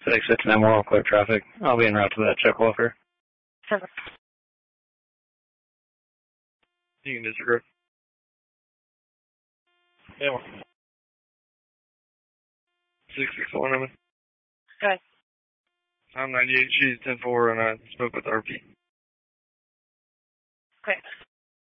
669 more, clear traffic. I'll be en route to that check welfare. Perfect. You can disagree. Yeah. 661, I'm in. Go ahead. I'm 98, she's 10-4, and I spoke with RP. Okay.